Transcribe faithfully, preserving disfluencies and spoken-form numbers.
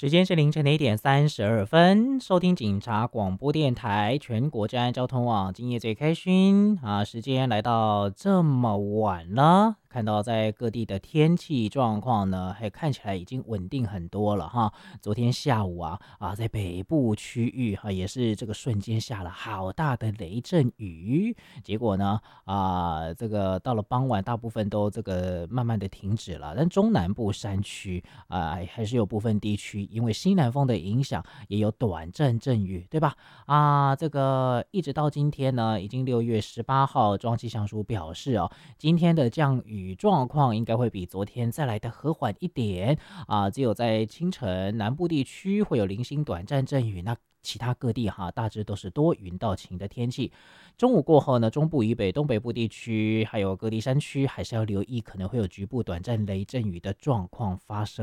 时间是凌晨的一点三十二分，收听警察广播电台全国治安交通网，今夜最开心啊！时间来到这么晚了，看到在各地的天气状况呢，还看起来已经稳定很多了哈。昨天下午啊啊，在北部区域哈、也是这个瞬间下了好大的雷阵雨，结果呢啊，这个到了傍晚，大部分都这个慢慢的停止了，但中南部山区啊，还是有部分地区因为西南风的影响，也有短暂阵雨，对吧？啊，这个一直到今天呢，已经六月十八号，中央气象署表示哦，今天的降雨状况应该会比昨天再来的和缓一点啊，只有在清晨南部地区会有零星短暂阵雨，那其他各地哈大致都是多云到晴的天气。中午过后呢，中部以北、东北部地区还有各地山区还是要留意，可能会有局部短暂雷阵雨的状况发生。